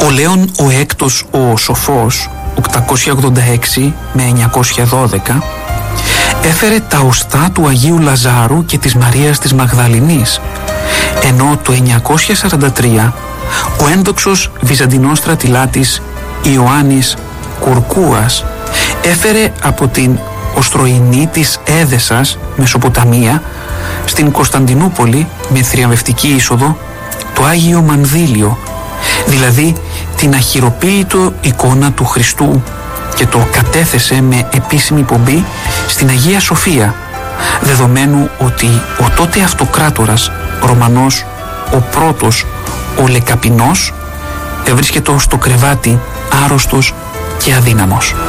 Ο Λέων ο Έκτος ο Σοφός, 886 με 912, έφερε τα οστά του Αγίου Λαζάρου και της Μαρίας της Μαγδαληνής, ενώ το 943 ο ένδοξος βυζαντινός στρατηλάτης Ιωάννης Κουρκούας έφερε από την οστροϊνή της Έδεσας, Μεσοποταμία, στην Κωνσταντινούπολη με θριαμβευτική είσοδο το Άγιο Μανδύλιο, δηλαδή την αχειροποίητο εικόνα του Χριστού, και το κατέθεσε με επίσημη πομπή στην Αγία Σοφία, δεδομένου ότι ο τότε αυτοκράτορας Ρωμανός ο πρώτος, ο Λεκαπινός, βρίσκεται στο κρεβάτι άρρωστος και αδύναμος.